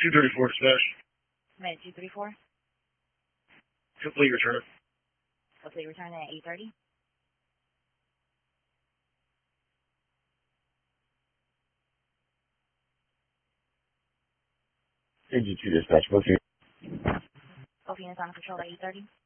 234 dispatch. Minute 234. Complete return. Complete return at 8:30. Engine 2 dispatch, both units. Both units on patrol at 8:30.